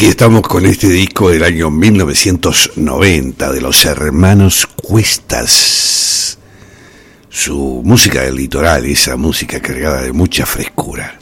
aquí estamos con este disco del año 1990 de los hermanos Cuestas. Su música del litoral, esa música cargada de mucha frescura.